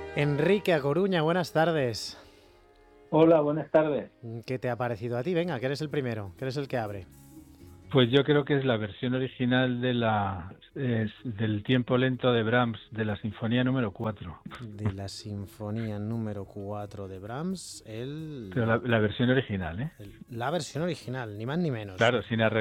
Enrique A Coruña, buenas tardes. Hola, buenas tardes. ¿Qué te ha parecido a ti? Venga, que eres el primero, que eres el que abre. Pues yo creo que es la versión original del Tiempo Lento de Brahms, de la Sinfonía número 4. De la Sinfonía número 4 de Brahms, Pero la versión original, ¿eh? la versión original, ni más ni menos. Claro, sin arreglar.